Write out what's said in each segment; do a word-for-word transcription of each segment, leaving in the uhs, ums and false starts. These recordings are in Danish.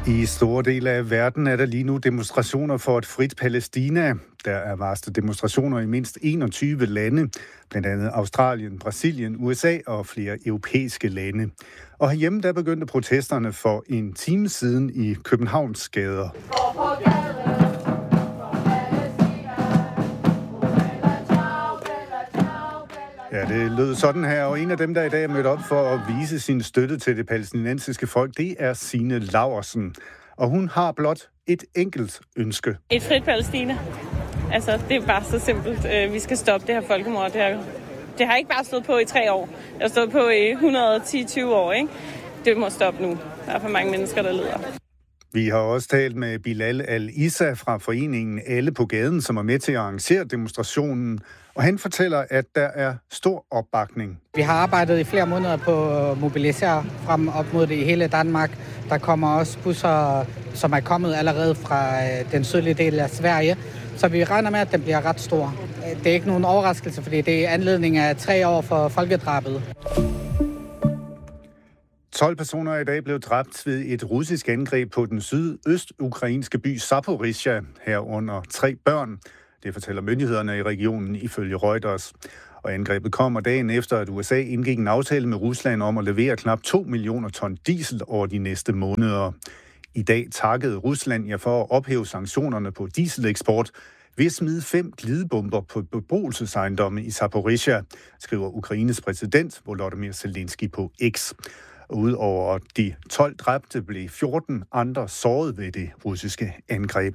I store dele af verden er der lige nu demonstrationer for et frit Palæstina. Der er varslet demonstrationer i mindst enogtyve lande, blandt andet Australien, Brasilien, U S A og flere europæiske lande. Og herhjemme der begyndte protesterne for en time siden i Københavns gader. Ja, det lød sådan her, og en af dem, der i dag er mødt op for at vise sin støtte til det palæstinensiske folk, det er Signe Laursen. Og hun har blot et enkelt ønske. Et frit Palæstina. Altså, det er bare så simpelt. Vi skal stoppe det her folkemord. Det har, det har ikke bare stået på i tre år. Det har stået på i et hundrede og ti til tyve år, ikke? Det må stoppe nu. Der er for mange mennesker, der lider. Vi har også talt med Bilal Al-Issa fra foreningen Alle på Gaden, som er med til at arrangere demonstrationen. Og han fortæller, at der er stor opbakning. Vi har arbejdet i flere måneder på at mobilisere frem op mod det i hele Danmark. Der kommer også busser, som er kommet allerede fra den sydlige del af Sverige. Så vi regner med, at den bliver ret stor. Det er ikke nogen overraskelse, fordi det er anledning af tre år for folkedrabet. tolv personer er i dag blevet dræbt ved et russisk angreb på den sydøst-ukrainske by Zaporizhzhia, herunder tre børn. Det fortæller myndighederne i regionen ifølge Reuters. Og angrebet kommer dagen efter, at U S A indgik en aftale med Rusland om at levere knap to millioner ton diesel over de næste måneder. I dag takkede Rusland jer for at ophæve sanktionerne på dieseleksport ved at smide fem glidebomber på beboelsesejendomme i Zaporizhzhia, skriver Ukraines præsident Volodymyr Zelensky på X. Udover de tolv dræbte blev fjorten andre såret ved det russiske angreb.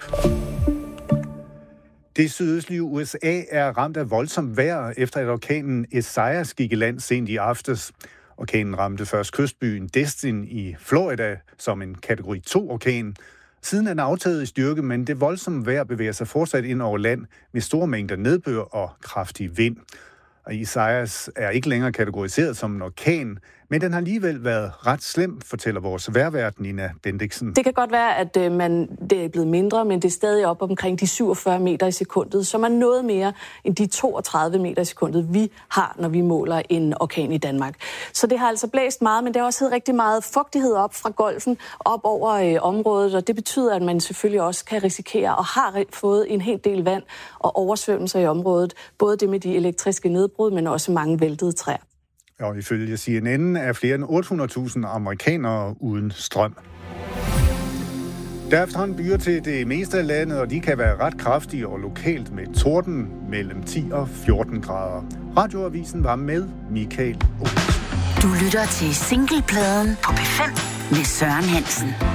Det sydøstlige U S A er ramt af voldsomt vejr, efter at orkanen Isaias gik i land sent i aftes. Orkanen ramte først kystbyen Destin i Florida som en kategori to-orkan. Siden er den aftaget i styrke, men det voldsomme vejr bevæger sig fortsat ind over land med store mængder nedbør og kraftig vind. Og Isaias er ikke længere kategoriseret som en orkan, men den har alligevel været ret slem, fortæller vores vejrvært Nina Bendiksen. Det kan godt være, at man, det er blevet mindre, men det er stadig op omkring de syvogfyrre meter i sekundet, som er noget mere end de toogtredive meter i sekundet, vi har, når vi måler en orkan i Danmark. Så det har altså blæst meget, men det har også heddet rigtig meget fugtighed op fra golfen, op over øh, området, og det betyder, at man selvfølgelig også kan risikere og har fået en hel del vand og oversvømmelser i området. Både det med de elektriske nedbrud, men også mange væltede træer. Og ifølge C N N er flere end otte hundrede tusind amerikanere uden strøm. Der er efterhånden byer til det meste af landet, og de kan være ret kraftige og lokalt med torden mellem ti og fjorten grader. Radioavisen var med Michael Olsen. Du lytter til Singlepladen på P fem med Søren Hansen.